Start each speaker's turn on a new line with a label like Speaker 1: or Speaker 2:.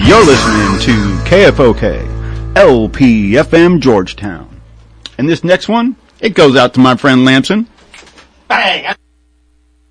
Speaker 1: You're listening to KFOK, LPFM Georgetown. And this next one, it goes out to my friend Lamson.
Speaker 2: Bang!